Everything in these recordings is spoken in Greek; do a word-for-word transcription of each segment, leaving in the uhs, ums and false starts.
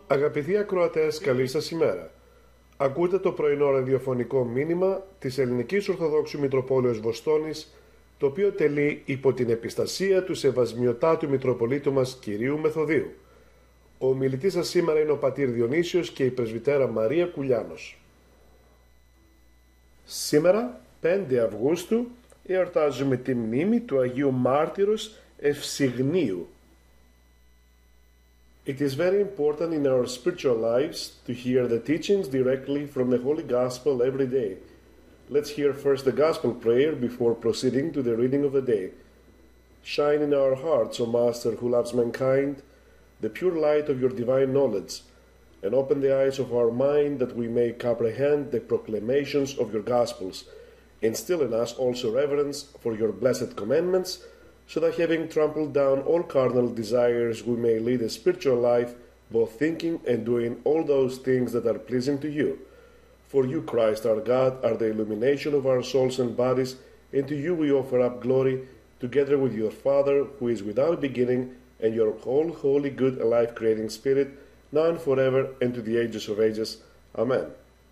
Αγαπητοί ακροατές, καλή σας ημέρα. Ακούτε το πρωινό ραδιοφωνικό μήνυμα της Ελληνικής Ορθοδόξου Μητροπόλεως Βοστόνης, το οποίο τελεί υπό την επιστασία του Σεβασμιωτάτου Μητροπολίτου μας Κυρίου Μεθοδίου. Ο ομιλητής σας σήμερα είναι ο πατήρ Διονύσιος και η πρεσβυτέρα Μαρία Κουλιάνος. Σήμερα, πέντε Αυγούστου, εορτάζουμε τη μνήμη του Αγίου Μάρτυρος Ευσυγνίου. It is very important in our spiritual lives to hear the teachings directly from the Holy Gospel every day. Let's hear first the Gospel prayer before proceeding to the reading of the day. Shine in our hearts, O Master who loves mankind, the pure light of your divine knowledge, and open the eyes of our mind that we may comprehend the proclamations of your Gospels. Instill in us also reverence for your blessed commandments, so that having trampled down all carnal desires we may lead a spiritual life, both thinking and doing all those things that are pleasing to you. For you, Christ our God, are the illumination of our souls and bodies, and to you we offer up glory, together with your Father, who is without beginning, and your whole holy, good, and life-creating Spirit, now and forever, and to the ages of ages. Amen.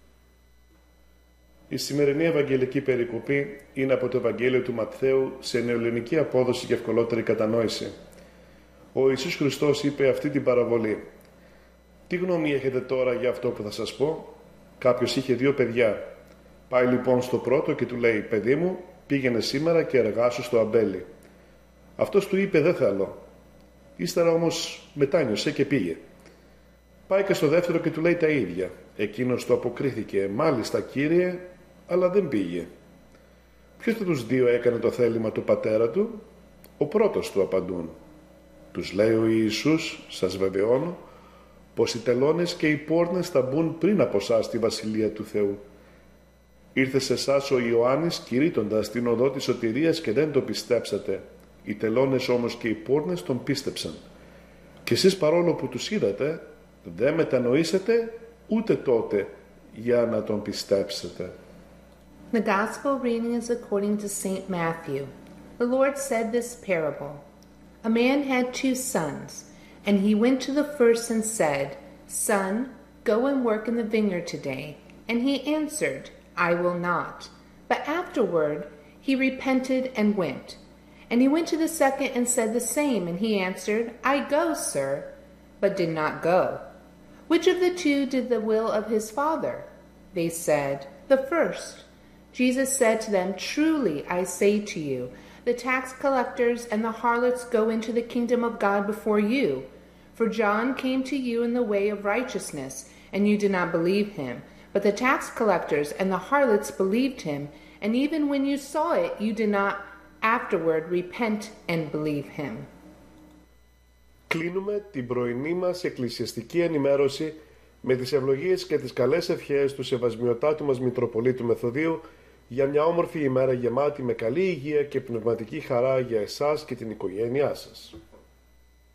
Η σημερινή Ευαγγελική περικοπή είναι από το Ευαγγέλιο του Ματθαίου σε νεοελληνική απόδοση και ευκολότερη κατανόηση. Ο Ιησούς Χριστός είπε αυτή την παραβολή. Τι γνώμη έχετε τώρα για αυτό που θα σας πω? Κάποιος είχε δύο παιδιά. Πάει λοιπόν στο πρώτο και του λέει: παιδί μου, πήγαινε σήμερα και εργάσου στο αμπέλι. Αυτός του είπε: δεν θέλω. Ύστερα όμως μετάνιωσε και πήγε. Πάει και στο δεύτερο και του λέει τα ίδια. Εκείνος του αποκρίθηκε: μάλιστα κύριε, αλλά δεν πήγε. Ποιος από τους δύο έκανε το θέλημα του πατέρα του? Ο πρώτος, του απαντούν. Τους λέει ο Ιησούς: σας βεβαιώνω πως οι τελώνες και οι πόρνες θα μπουν πριν από εσάς στη Βασιλεία του Θεού. Ήρθε σε εσάς ο Ιωάννης κηρύττοντας την οδό της σωτηρίας και δεν το πιστέψατε. Οι τελώνες όμως και οι πόρνες τον πίστεψαν. Και εσείς, παρόλο που τους είδατε, δεν μετανοήσετε ούτε τότε για να τον πιστέψετε. The Gospel reading is according to Saint Matthew. The Lord said this parable. A man had two sons, and he went to the first and said, Son, go and work in the vineyard today. And he answered, I will not. But afterward he repented and went. And he went to the second and said the same, and he answered, I go, sir, but did not go. Which of the two did the will of his father? They said, the first. Jesus said to them, truly I say to you, the tax collectors and the harlots go into the kingdom of God before you. For John came to you in the way of righteousness, and you did not believe him. But the tax collectors and the harlots believed him, and even when you saw it, you did not afterward repent and believe him. Κλείνουμε την πρωινή μας εκκλησιαστική ενημέρωση με τις ευλογίες και τις καλές ευχές του Σεβασμιωτάτου μας Μητροπολίτου Μεθοδίου για μια όμορφη ημέρα γεμάτη με καλή υγεία και πνευματική χαρά για εσάς και την οικογένειά σας.